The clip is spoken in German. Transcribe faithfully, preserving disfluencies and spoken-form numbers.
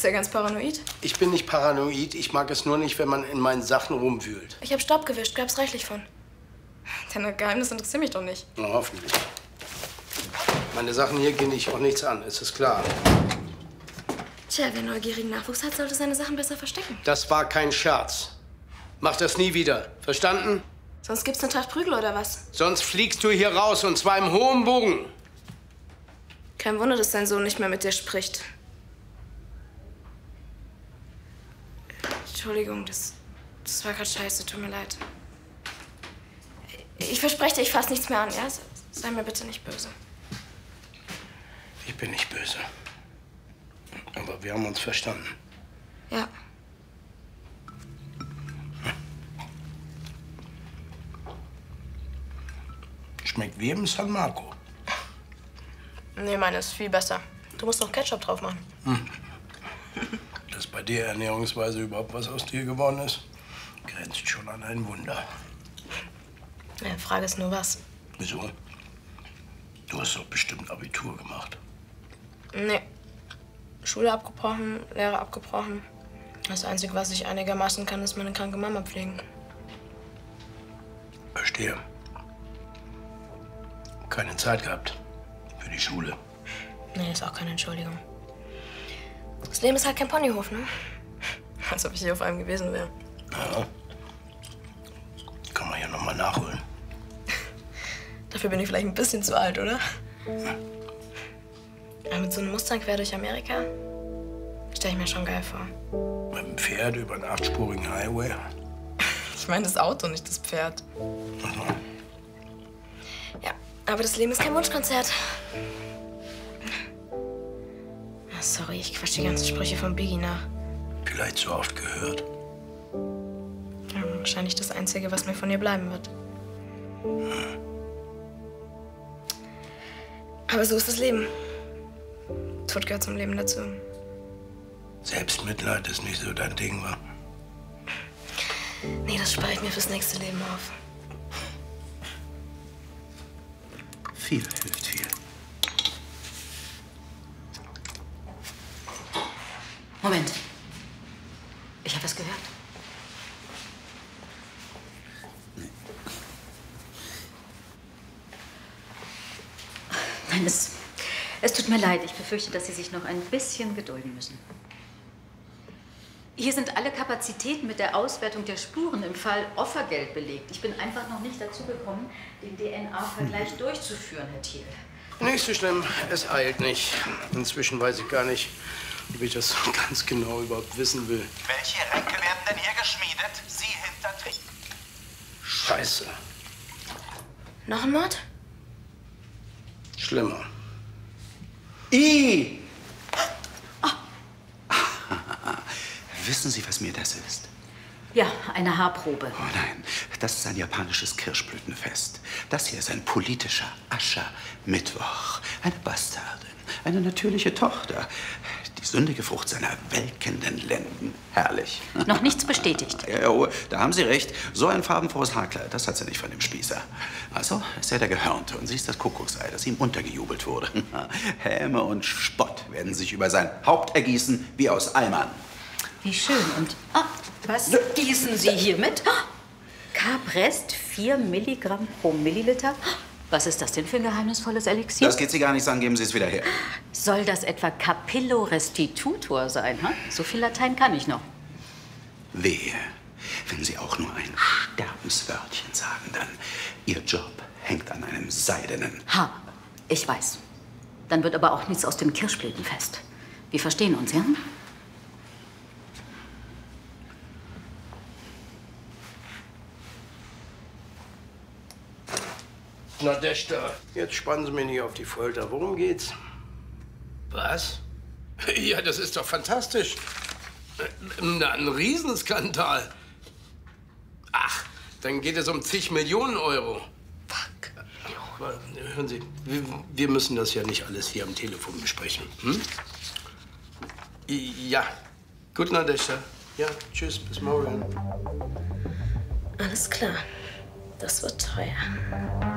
bist ja ganz paranoid. Ich bin nicht paranoid. Ich mag es nur nicht, wenn man in meinen Sachen rumwühlt. Ich habe Staub gewischt, gab's reichlich von. Deine Geheimnisse interessieren mich doch nicht. Na, hoffentlich. Meine Sachen hier gehen dich auch nichts an, ist es klar. Tja, wer neugierigen Nachwuchs hat, sollte seine Sachen besser verstecken. Das war kein Scherz. Mach das nie wieder. Verstanden? Sonst gibt's eine Tracht Prügel oder was? Sonst fliegst du hier raus, und zwar im hohen Bogen. Kein Wunder, dass dein Sohn nicht mehr mit dir spricht. Entschuldigung, das, das war gerade scheiße. Tut mir leid. Ich verspreche dir, ich fasse nichts mehr an, ja? Sei mir bitte nicht böse. Ich bin nicht böse. Aber wir haben uns verstanden. Ja. Schmeckt wie im San Marco. Nee, meine ist viel besser. Du musst doch Ketchup drauf machen. Hm. Dass bei der Ernährungsweise überhaupt was aus dir geworden ist, grenzt schon an ein Wunder. Ja, Frage ist nur was. Wieso? Du hast doch bestimmt Abitur gemacht. Nee. Schule abgebrochen, Lehre abgebrochen. Das Einzige, was ich einigermaßen kann, ist meine kranke Mama pflegen. Verstehe. Keine Zeit gehabt für die Schule. Nee, ist auch keine Entschuldigung. Das Leben ist halt kein Ponyhof, ne? Als ob ich hier auf einem gewesen wäre. Ja. Kann man ja noch mal nachholen. Dafür bin ich vielleicht ein bisschen zu alt, oder? Aber mit so einem Mustang quer durch Amerika stelle ich mir schon geil vor. Mit dem Pferd über einen achtspurigen Highway. Ich meine das Auto, nicht das Pferd. Aha. Ja, aber das Leben ist kein Wunschkonzert. Sorry, ich quatsch die ganzen Sprüche von Biggie nach. Vielleicht so oft gehört. Ja, wahrscheinlich das Einzige, was mir von ihr bleiben wird. Hm. Aber so ist das Leben. Tod gehört zum Leben dazu. Selbstmitleid ist nicht so dein Ding, wa? Nee, das spare ich mir fürs nächste Leben auf. Viel hilft viel. Moment. Ich habe was gehört. Nein, es, es tut mir leid. Ich befürchte, dass Sie sich noch ein bisschen gedulden müssen. Hier sind alle Kapazitäten mit der Auswertung der Spuren im Fall Offergeld belegt. Ich bin einfach noch nicht dazu gekommen, den D N A-Vergleich hm. durchzuführen, Herr Thiel. Nicht so schlimm. Es eilt nicht. Inzwischen weiß ich gar nicht, ob ich das ganz genau überhaupt wissen will. Welche Ränke werden denn hier geschmiedet? Sie hinter Trick. Scheiße. Noch ein Mord? Schlimmer. I! Oh. Wissen Sie, was mir das ist? Ja, eine Haarprobe. Oh nein, das ist ein japanisches Kirschblütenfest. Das hier ist ein politischer Aschermittwoch. Eine Bastardin, eine natürliche Tochter. Die sündige Frucht seiner welkenden Lenden. Herrlich. Noch nichts bestätigt. Ja, oh, da haben Sie recht. So ein farbenfrohes Haarkleid, das hat sie nicht von dem Spießer. Also ist er der Gehörnte und sie ist das Kuckucksei, das ihm untergejubelt wurde. Häme und Spott werden sich über sein Haupt ergießen, wie aus Eimern. Wie schön. Und ah, was gießen Sie hier mit? Caprest, vier Milligramm pro Milliliter. Was ist das denn für ein geheimnisvolles Elixier? Das geht Sie gar nichts an, geben Sie es wieder her. Soll das etwa Capillo restitutor sein? Hm? So viel Latein kann ich noch. Wehe, wenn Sie auch nur ein Sterbenswörtchen sagen, dann Ihr Job hängt an einem seidenen Ha, ich weiß. Dann wird aber auch nichts aus dem Kirschblütenfest. Wir verstehen uns, ja? Na, Dächter, jetzt spannen Sie mich nicht auf die Folter. Worum geht's? Was? Ja, das ist doch fantastisch. Na, ein Riesenskandal. Ach, dann geht es um zig Millionen Euro. Fuck. Aber, hören Sie, wir, wir müssen das ja nicht alles hier am Telefon besprechen. Hm? Ja. Gute Nacht, Dächter. Ja, tschüss, bis morgen. Alles klar. Das wird teuer.